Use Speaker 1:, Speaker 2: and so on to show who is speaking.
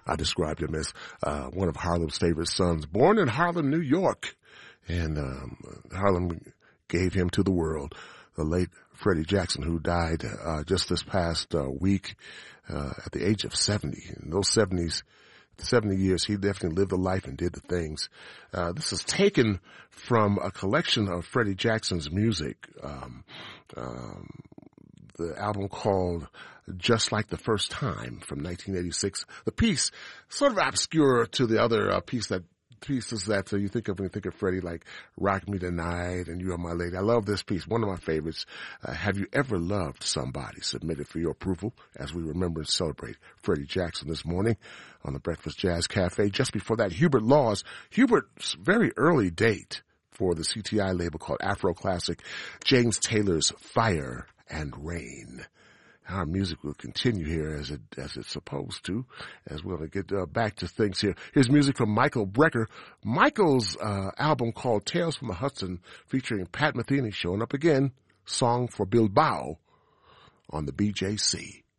Speaker 1: I described him as one of Harlem's favorite sons, born in Harlem, New York, and Harlem gave him to the world. The late Freddie Jackson, who died just this past week at the age of 70. In those 70 years, he definitely lived a life and did the things. This is taken from a collection of Freddie Jackson's music, the album called Just Like the First Time from 1986. The piece, sort of obscure to the other pieces that you think of when you think of Freddie, like Rock Me Tonight and You Are My Lady. I love this piece. One of my favorites, Have You Ever Loved Somebody? Submitted for your approval as we remember and celebrate Freddie Jackson this morning on the Breakfast Jazz Cafe. Just before that, Hubert Laws. Hubert's very early date for the CTI label called Afro Classic, James Taylor's Fire and Rain. Our music will continue here as it's supposed to, as we're going to get back to things here. Here's music from Michael Brecker. Michael's album called Tales from the Hudson, featuring Pat Metheny showing up again, Song for Bilbao on the BJC.